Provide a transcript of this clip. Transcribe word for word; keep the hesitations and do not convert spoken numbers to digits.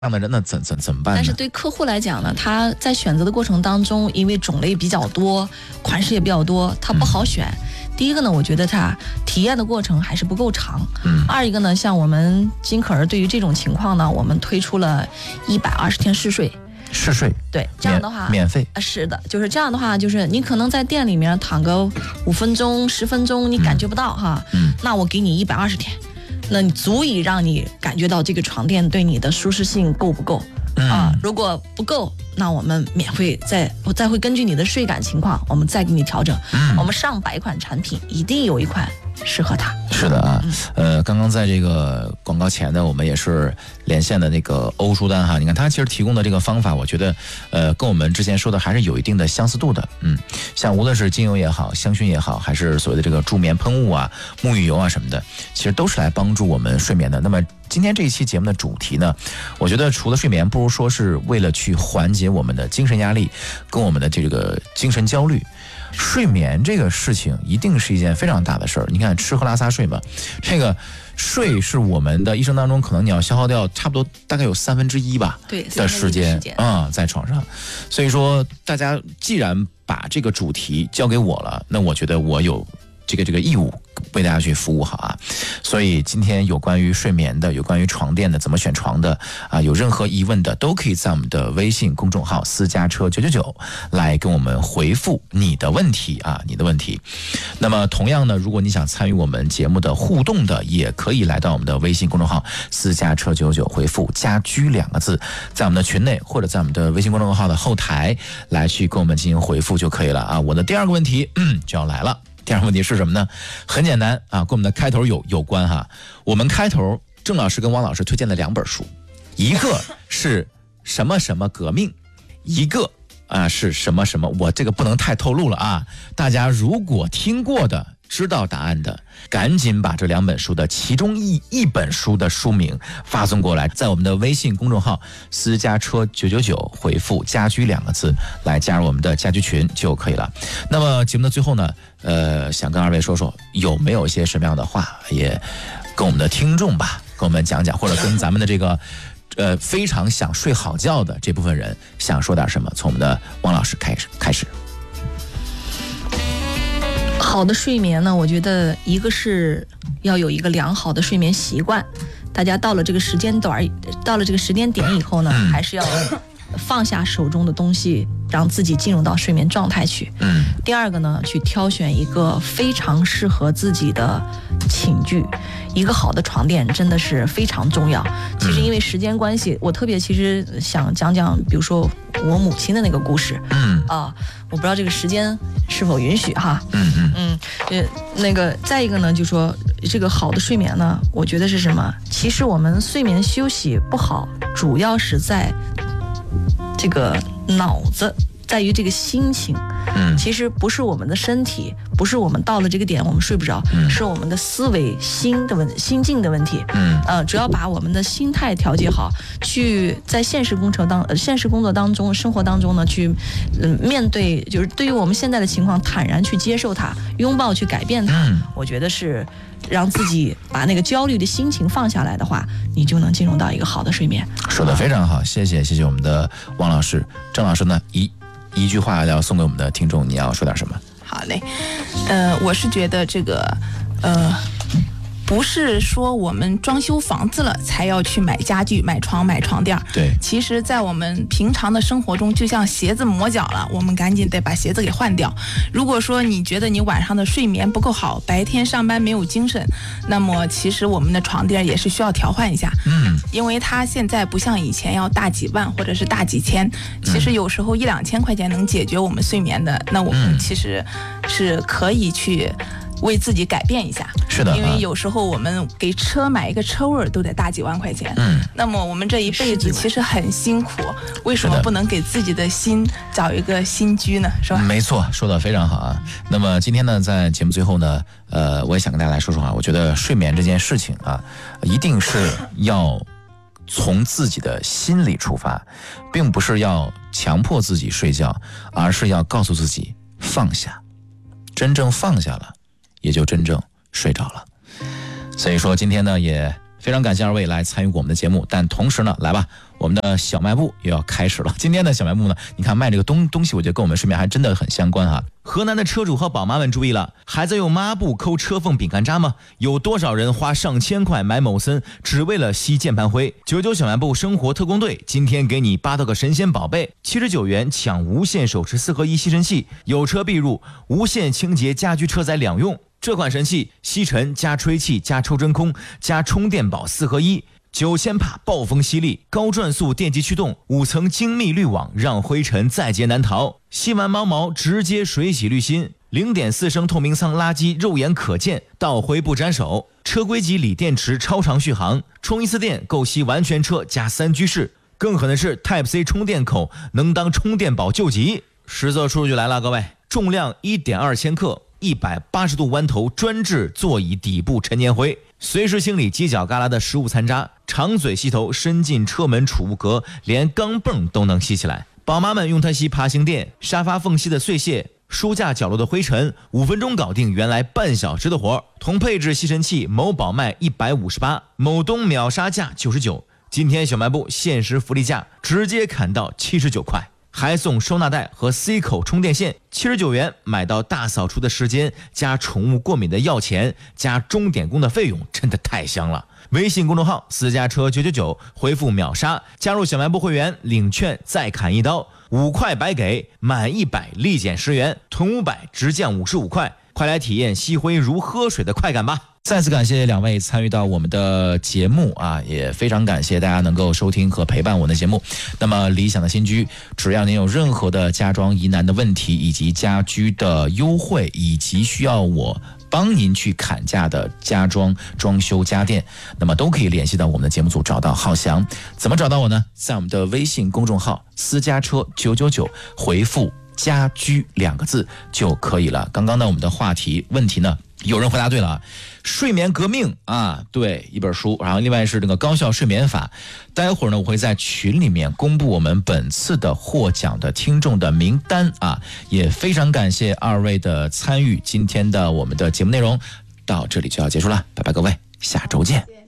样的人，那怎怎怎么办呢？ 但是对客户来讲呢，他在选择的过程当中，因为种类比较多，款式也比较多，他不好选。嗯、第一个呢，我觉得他体验的过程还是不够长。嗯。二一个呢，像我们金可儿对于这种情况呢，我们推出了一百二十天试睡。 试睡， 对，这样的话免费。 是的，就是这样的话，就是你可能在店里面躺个五分钟、十分钟，你感觉不到、嗯、哈，嗯，那我给你一百二十天，那你足以让你感觉到这个床垫对你的舒适性够不够、嗯、啊？如果不够，那我们免费再我再会根据你的睡感情况，我们再给你调整。嗯，我们上百款产品，一定有一款适合他。 是的啊，呃，刚刚在这个广告前呢，我们也是连线的那个欧舒丹哈，你看他其实提供的这个方法，我觉得呃跟我们之前说的还是有一定的相似度的。嗯，像无论是精油也好，香薰也好，还是所谓的这个助眠喷雾啊、沐浴油啊什么的，其实都是来帮助我们睡眠的。那么今天这一期节目的主题呢，我觉得除了睡眠，不如说是为了去缓解我们的精神压力跟我们的这个精神焦虑。睡眠这个事情一定是一件非常大的事儿。你看吃喝拉撒睡嘛，这个睡是我们的一生当中可能你要消耗掉差不多大概有三分之一吧对的时间啊、嗯，在床上。所以说大家既然把这个主题交给我了，那我觉得我有这个这个义务为大家去服务好啊。所以今天有关于睡眠的，有关于床垫的，怎么选床的啊，有任何疑问的都可以在我们的微信公众号私家车九九九来跟我们回复你的问题啊，你的问题。那么同样呢，如果你想参与我们节目的互动的，也可以来到我们的微信公众号私家车九九九回复家居两个字，在我们的群内或者在我们的微信公众号的后台来去跟我们进行回复就可以了啊。我的第二个问题、嗯、就要来了。第二个问题是什么呢？很简单啊，跟我们的开头有有关哈。我们开头郑老师跟汪老师推荐了两本书，一个是什么什么革命，一个啊是什么什么，我这个不能太透露了啊。大家如果听过的，知道答案的，赶紧把这两本书的其中一一本书的书名发送过来，在我们的微信公众号私家车九九九回复家居两个字来加入我们的家居群就可以了。那么节目的最后呢，呃，想跟二位说说有没有一些什么样的话，也跟我们的听众吧，跟我们讲讲，或者跟咱们的这个呃非常想睡好觉的这部分人想说点什么。从我们的汪老师开始开始。 好的睡眠呢，我觉得一个是要有一个良好的睡眠习惯，大家到了这个时间段，到了这个时间点以后呢，还是要放下手中的东西，让自己进入到睡眠状态去。嗯。第二个呢，去挑选一个非常适合自己的寝具，一个好的床垫真的是非常重要。其实因为时间关系，我特别其实想讲讲，比如说我母亲的那个故事。嗯。啊，我不知道这个时间是否允许哈。嗯嗯嗯。呃，那个再一个呢，就说这个好的睡眠呢，我觉得是什么？其实我们睡眠休息不好，主要是在这个脑子，在于这个心情。嗯，其实不是我们的身体，不是我们到了这个点我们睡不着，嗯、是我们的思维心的问心境的问题。嗯，呃，只要把我们的心态调节好，去在现实工程当、呃、现实工作当中、生活当中呢，去嗯、呃、面对，就是对于我们现在的情况，坦然去接受它，拥抱去改变它。嗯、我觉得是让自己把那个焦虑的心情放下来的话，你就能进入到一个好的睡眠。 说得非常好，谢谢谢谢我们的汪老师。郑老师呢，一一句话要送给我们的听众，你要说点什么？ 好嘞，呃，我是觉得这个，呃。不是说我们装修房子了才要去买家具、买床、买床垫。 对， 其实在我们平常的生活中，就像鞋子磨脚了，我们赶紧得把鞋子给换掉。如果说你觉得你晚上的睡眠不够好，白天上班没有精神，那么其实我们的床垫也是需要调换一下。嗯，因为它现在不像以前要大几万或者是大几千，其实有时候一两千块钱能解决我们睡眠的，那我们其实是可以去为自己改变一下。 是的， 因为有时候我们给车买一个车位都得大几万块钱。嗯，那么我们这一辈子其实很辛苦，为什么不能给自己的心找一个新居呢？是吧？ 没错，说得非常好啊。那么今天呢，在节目最后呢，呃，我也想跟大家来说说啊，我觉得睡眠这件事情啊，一定是要从自己的心里出发，并不是要强迫自己睡觉，而是要告诉自己放下，真正放下了，也就真正睡着了。所以说今天呢，也非常感谢二位来参与我们的节目，但同时呢，来吧， 我们的小卖部又要开始了。今天的小卖部呢，你看卖这个东东西，我觉得跟我们睡眠还真的很相关哈。河南的车主和宝妈们注意了，还在用抹布抠车缝饼干渣吗？有多少人花上千块买某森，只为了吸键盘灰？九九小卖部生活特工队今天给你八到个神仙宝贝，七十九元抢无线手持四合一吸尘器，有车必入，无线清洁家居车载两用。这款神器吸尘加吹气加抽真空加充电宝四合一。九千帕暴风吸力，高转速电机驱动，五层精密滤网让灰尘在劫难逃。吸完猫毛直接水洗滤芯， 零点四升透明舱垃圾肉眼可见，倒灰不沾手。车规级锂电池超长续航，充一次电够吸完全车加三居室。更狠的是 Type C 充电口能当充电宝救急。实测数据来了，各位，重量 一点二千克，一百八十度弯头专治座椅底部陈年灰，随时清理犄角旮旯的食物残渣，长嘴吸头伸进车门储物格，连钢镚都能吸起来。宝妈们用它吸爬行垫、沙发缝隙的碎屑、书架角落的灰尘，五分钟搞定原来半小时的活。同配置吸尘器，某宝卖一百五十八，某东秒杀价九十九。今天小卖部限时福利价，直接砍到七十九块，还送收纳袋和 C 口充电线，七十九元买到大扫除的时间，加宠物过敏的药钱，加钟点工的费用，真的太香了。微信公众号私家车九九九，回复秒杀，加入小卖部会员，领券再砍一刀，五块白给，满一百立减十元，囤五百直降五十五块，快来体验吸灰如喝水的快感吧！再次感谢两位参与到我们的节目啊，也非常感谢大家能够收听和陪伴我的节目。那么理想的新居，只要您有任何的家装疑难的问题，以及家居的优惠，以及需要我帮您去砍价的家装装修家电，那么都可以联系到我们的节目组，找到浩翔。怎么找到我呢？在我们的微信公众号私家车九九九回复家居两个字就可以了。刚刚呢我们的话题问题呢，有人回答对了，睡眠革命啊，对，一本书，然后另外是这个高效睡眠法。待会儿呢我会在群里面公布我们本次的获奖的听众的名单啊，也非常感谢二位的参与。今天的我们的节目内容到这里就要结束了，拜拜各位，下周见。